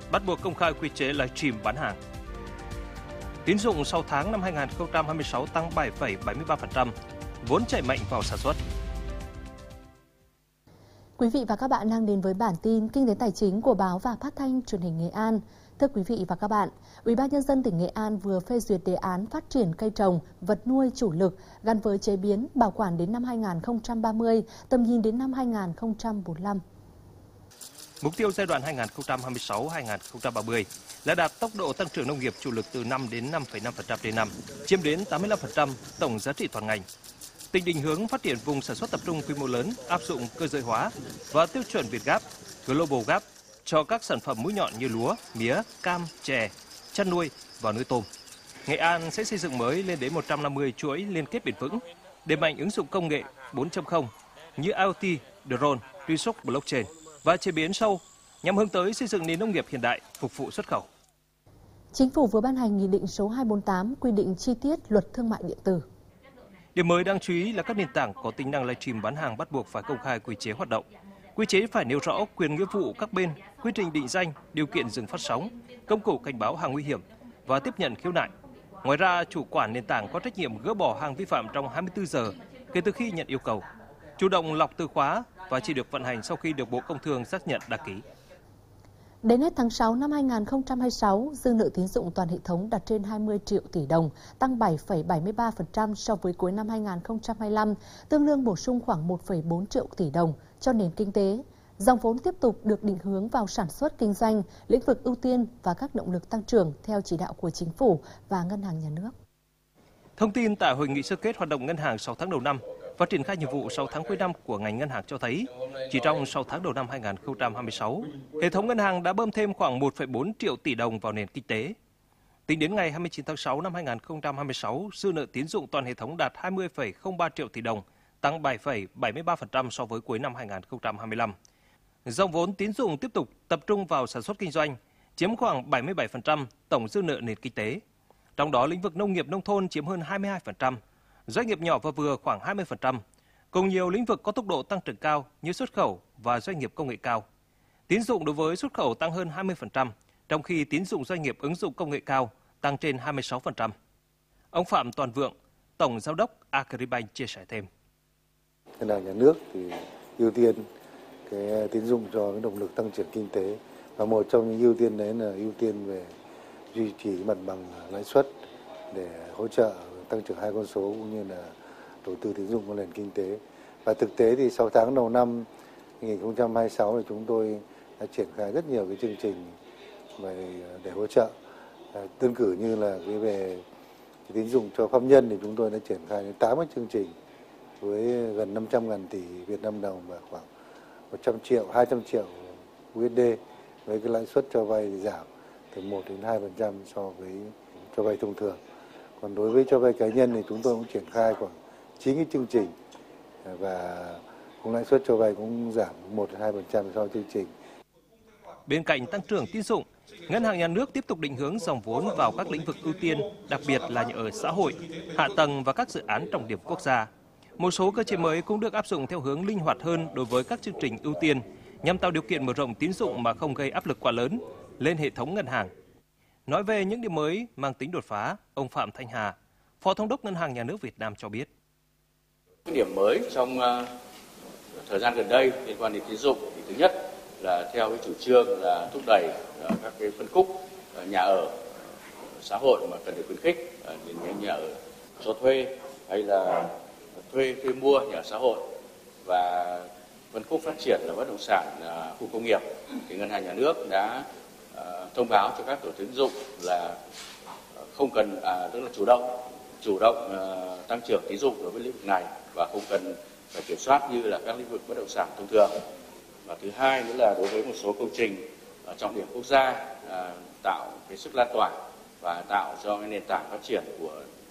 bắt buộc công khai quy chế livestream bán hàng. Tín dụng 6 tháng năm 2026 tăng 7,73%, vốn chảy mạnh vào sản xuất. Quý vị và các bạn đang đến với bản tin Kinh tế Tài chính của Báo và Phát thanh Truyền hình Nghệ An. Thưa quý vị và các bạn, Ủy ban Nhân dân tỉnh Nghệ An vừa phê duyệt đề án phát triển cây trồng, vật nuôi chủ lực gắn với chế biến, bảo quản đến năm 2030, tầm nhìn đến năm 2045. Mục tiêu giai đoạn 2026-2030 là đạt tốc độ tăng trưởng nông nghiệp chủ lực từ 5 đến 5,5% trên năm, chiếm đến 85% tổng giá trị toàn ngành. Tỉnh định hướng phát triển vùng sản xuất tập trung quy mô lớn, áp dụng cơ giới hóa và tiêu chuẩn Việt Gap, Global Gap cho các sản phẩm mũi nhọn như lúa, mía, cam, chè, chăn nuôi và nuôi tôm. Nghệ An sẽ xây dựng mới lên đến 150 chuỗi liên kết bền vững, đẩy mạnh ứng dụng công nghệ 4.0 như IoT, drone, truy xuất blockchain và chế biến sâu nhằm hướng tới xây dựng nền nông nghiệp hiện đại phục vụ xuất khẩu. Chính phủ vừa ban hành Nghị định số 248 quy định chi tiết Luật Thương mại điện tử. Điểm mới đáng chú ý là các nền tảng có tính năng livestream bán hàng bắt buộc phải công khai quy chế hoạt động. Quy chế phải nêu rõ quyền nghĩa vụ các bên, quy trình định danh, điều kiện dừng phát sóng, công cụ cảnh báo hàng nguy hiểm và tiếp nhận khiếu nại. Ngoài ra, chủ quản nền tảng có trách nhiệm gỡ bỏ hàng vi phạm trong 24 giờ kể từ khi nhận yêu cầu, chủ động lọc từ khóa và chỉ được vận hành sau khi được Bộ Công Thương xác nhận đăng ký. Đến hết tháng 6 năm 2026, dư nợ tín dụng toàn hệ thống đạt trên 20 triệu tỷ đồng, tăng 7,73% so với cuối năm 2025, tương đương bổ sung khoảng 1,4 triệu tỷ đồng cho nền kinh tế. Dòng vốn tiếp tục được định hướng vào sản xuất kinh doanh, lĩnh vực ưu tiên và các động lực tăng trưởng theo chỉ đạo của Chính phủ và Ngân hàng Nhà nước. Thông tin tại hội nghị sơ kết hoạt động ngân hàng 6 tháng đầu năm và triển khai nhiệm vụ 6 tháng cuối năm của ngành ngân hàng cho thấy, chỉ trong 6 tháng đầu năm 2026, hệ thống ngân hàng đã bơm thêm khoảng 1,4 triệu tỷ đồng vào nền kinh tế. Tính đến ngày 29 tháng 6 năm 2026, dư nợ tín dụng toàn hệ thống đạt 20,03 triệu tỷ đồng, tăng 7,73% so với cuối năm 2025. Dòng vốn tín dụng tiếp tục tập trung vào sản xuất kinh doanh, chiếm khoảng 77% tổng dư nợ nền kinh tế. Trong đó, lĩnh vực nông nghiệp nông thôn chiếm hơn 22%, doanh nghiệp nhỏ và vừa khoảng 20%, cùng nhiều lĩnh vực có tốc độ tăng trưởng cao như xuất khẩu và doanh nghiệp công nghệ cao. Tín dụng đối với xuất khẩu tăng hơn 20%, trong khi tín dụng doanh nghiệp ứng dụng công nghệ cao tăng trên 26%. Ông Phạm Toàn Vượng, Tổng Giám đốc Agribank chia sẻ thêm. Ngân hàng Nhà nước thì ưu tiên cái tín dụng cho cái động lực tăng trưởng kinh tế, và một trong những ưu tiên đấy là ưu tiên về duy trì mặt bằng lãi suất để hỗ trợ tăng trưởng hai con số cũng như là đầu tư tín dụng vào nền kinh tế. Và thực tế thì 6 tháng đầu năm 2026 thì chúng tôi đã triển khai rất nhiều cái chương trình để hỗ trợ. Đơn cử như là cái về tín dụng cho pháp nhân thì chúng tôi đã triển khai đến 8 chương trình với gần 500.000 tỷ Việt Nam đồng và khoảng 100 triệu, 200 triệu USD, với cái lãi suất cho vay thì giảm từ 1 đến 2% so với cho vay thông thường. Còn đối với cho vay cá nhân thì chúng tôi cũng triển khai khoảng 9 cái chương trình và cũng lãi suất cho vay cũng giảm 1 đến 2% so với chương trình. Bên cạnh tăng trưởng tín dụng, Ngân hàng Nhà nước tiếp tục định hướng dòng vốn vào các lĩnh vực ưu tiên, đặc biệt là nhà ở xã hội, hạ tầng và các dự án trọng điểm quốc gia. Một số cơ chế mới cũng được áp dụng theo hướng linh hoạt hơn đối với các chương trình ưu tiên, nhằm tạo điều kiện mở rộng tín dụng mà không gây áp lực quá lớn lên hệ thống ngân hàng. Nói về những điểm mới mang tính đột phá, ông Phạm Thanh Hà, Phó Thống đốc Ngân hàng Nhà nước Việt Nam cho biết. Điểm mới trong thời gian gần đây liên quan đến tín dụng thì thứ nhất là theo cái chủ trương là thúc đẩy các cái phân khúc nhà ở xã hội mà cần được khuyến khích, những nhà ở cho thuê hay là thuê mua nhà ở xã hội, và phân khúc phát triển là bất động sản khu công nghiệp, thì Ngân hàng Nhà nước đã thông báo cho các tổ tín dụng là không cần tức là chủ động tăng trưởng tín dụng đối với lĩnh vực này và không cần phải kiểm soát như là các lĩnh vực bất động sản thông thường. Và thứ hai nữa là đối với một số công trình trọng điểm quốc gia, tạo cái sức lan tỏa và tạo cho cái nền tảng phát triển của